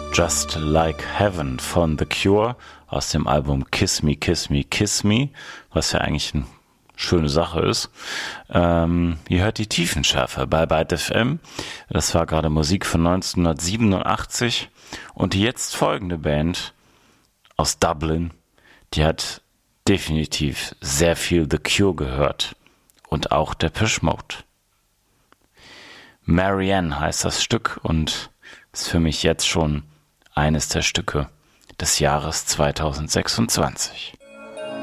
Just Like Heaven von The Cure aus dem Album Kiss Me, Kiss Me, Kiss Me, was ja eigentlich eine schöne Sache ist. Ihr hört die Tiefenschärfe bei Byte FM. Das war gerade Musik von 1987 und die jetzt folgende Band aus Dublin, die hat definitiv sehr viel The Cure gehört und auch Depeche Mode. Marianne heißt das Stück und ist für mich jetzt schon eines der Stücke des Jahres 2026.